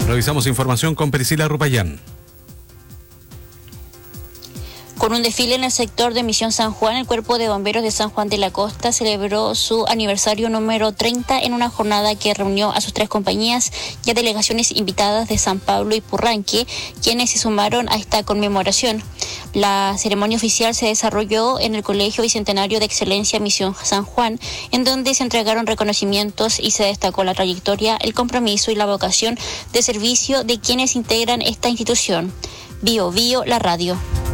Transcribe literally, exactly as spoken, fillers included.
Revisamos información con Priscila Rupayán. Con un desfile en el sector de Misión San Juan, el Cuerpo de Bomberos de San Juan de la Costa celebró su aniversario número treinta en una jornada que reunió a sus tres compañías y a delegaciones invitadas de San Pablo y Purranque, quienes se sumaron a esta conmemoración. La ceremonia oficial se desarrolló en el Colegio Bicentenario de Excelencia Misión San Juan, en donde se entregaron reconocimientos y se destacó la trayectoria, el compromiso y la vocación de servicio de quienes integran esta institución. Bio Bio, la radio.